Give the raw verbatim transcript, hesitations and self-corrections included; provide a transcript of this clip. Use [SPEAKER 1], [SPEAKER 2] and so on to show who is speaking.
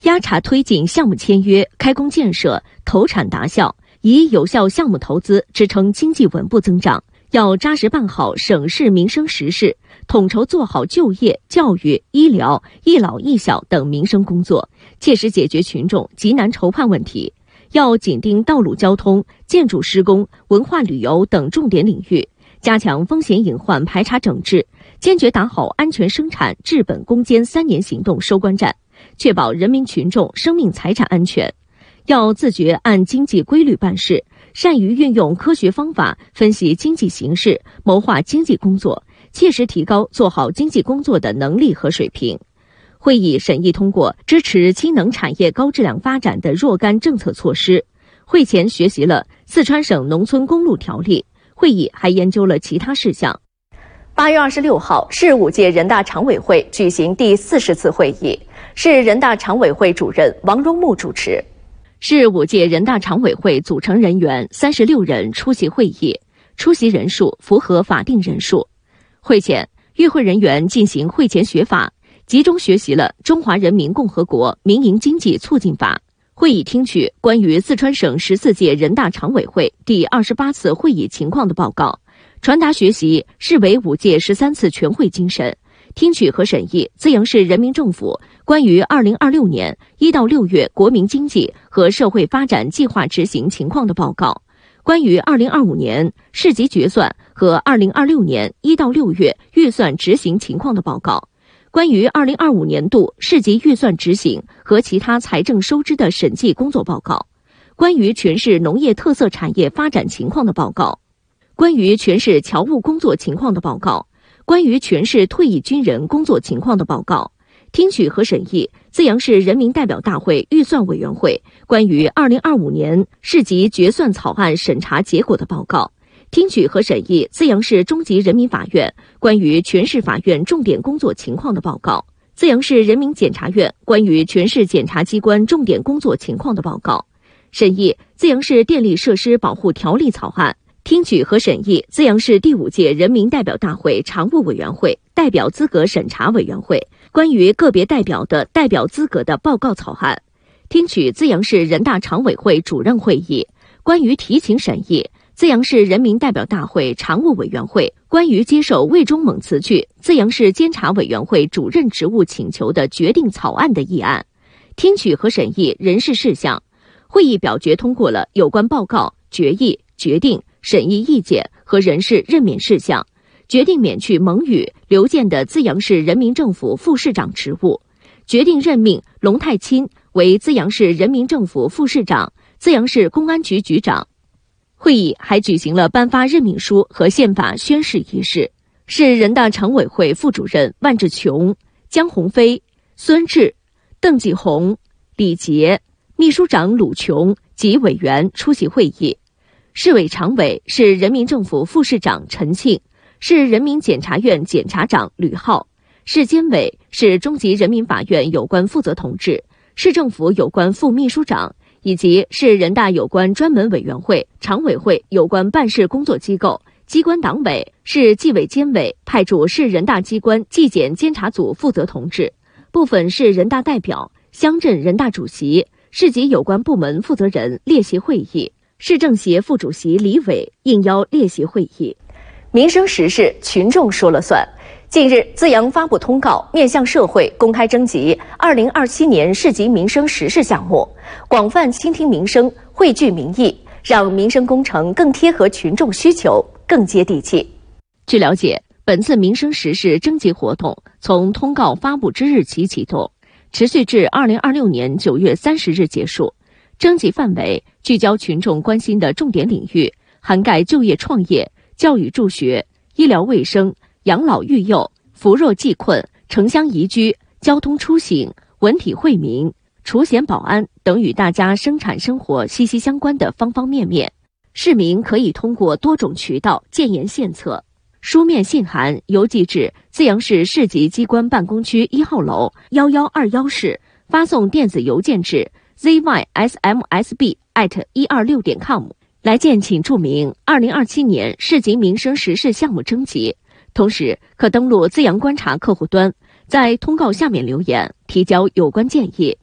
[SPEAKER 1] 压查推进项目签约、开工建设、投产达效，以有效项目投资支撑经济稳步增长。要扎实办好省市民生实事，统筹做好就业、教育、医疗、一老一小等民生工作，切实解决群众急难愁盼问题。要紧盯道路交通、建筑施工、文化旅游等重点领域，加强风险隐患排查整治，坚决打好安全生产、治本攻坚三年行动收官战，确保人民群众生命财产安全。要自觉按经济规律办事，善于运用科学方法分析经济形势，谋划经济工作，切实提高做好经济工作的能力和水平。会议审议通过支持氢能产业高质量发展的若干政策措施。会前学习了《四川省农村公路条例》，会议还研究了其他事项。八月二十六号，市五届人大常委会举行第四十次会议，市人大常委会主任王荣木主持。市五届人大常委会组成人员三十六人出席会议，出席人数符合法定人数。会前，与会人员进行会前学法，集中学习了《中华人民共和国民营经济促进法》。会议听取关于四川省十四届人大常委会第二十八次会议情况的报告，传达学习市委五届十三次全会精神，听取和审议资阳市人民政府关于二零二六年一到六月国民经济和社会发展计划执行情况的报告，关于二零二五年市级决算和二零二六年一到六月预算执行情况的报告，关于二零二五年度市级预算执行和其他财政收支的审计工作报告，关于全市农业特色产业发展情况的报告，关于全市侨务工作情况的报告，关于全市退役军人工作情况的报告，听取和审议资阳市人民代表大会预算委员会关于二零二五年市级决算草案审查结果的报告，听取和审议资阳市中级人民法院关于全市法院重点工作情况的报告，资阳市人民检察院关于全市检察机关重点工作情况的报告，审议资阳市电力设施保护条例草案，听取和审议资阳市第五届人民代表大会常务委员会代表资格审查委员会关于个别代表的代表资格的报告草案，听取资阳市人大常委会主任会议关于提请审议资阳市人民代表大会常务委员会关于接受魏忠猛辞去资阳市监察委员会主任职务请求的决定草案的议案，听取和审议人事事项。会议表决通过了有关报告、决议、决定、审议意见和人事任免事项，决定免去蒙宇、刘健的资阳市人民政府副市长职务，决定任命龙太钦为资阳市人民政府副市长、资阳市公安局局长。会议还举行了颁发任命书和宪法宣誓仪式。市人大常委会副主任万志琼、江鸿飞、孙志、邓继红、李杰、秘书长鲁琼及委员出席会议。市委常委是人民政府副市长陈庆，市人民检察院检察长吕浩，市监委是中级人民法院有关负责同志，市政府有关副秘书长，以及市人大有关专门委员会、常委会有关办事工作机构、机关党委、市纪委监委派驻市人大机关纪检监察组负责同志，部分市人大代表、乡镇人大主席、市级有关部门负责人列席会议。市政协副主席李伟应邀列席会议。民生实事，群众说了算。近日，资阳发布通告，面向社会公开征集二零二七年市级民生实事项目，广泛倾听民生，汇聚民意，让民生工程更贴合群众需求，更接地气。据了解，本次民生实事征集活动从通告发布之日起启动，持续至二零二六年九月三十日结束。征集范围聚焦群众关心的重点领域，涵盖就业创业、教育助学、医疗卫生、养老育幼、扶弱济困、城乡宜居、交通出行、文体惠民、除险保安等与大家生产生活息息相关的方方面面。市民可以通过多种渠道建言献策，书面信函邮寄至资阳市市级机关办公区一号楼幺幺二幺室，发送电子邮件至 z y s m s b at 一二六点 com。 来件请注明二零二七年市级民生实事项目征集，同时可登录资阳观察客户端，在通告下面留言提交有关建议。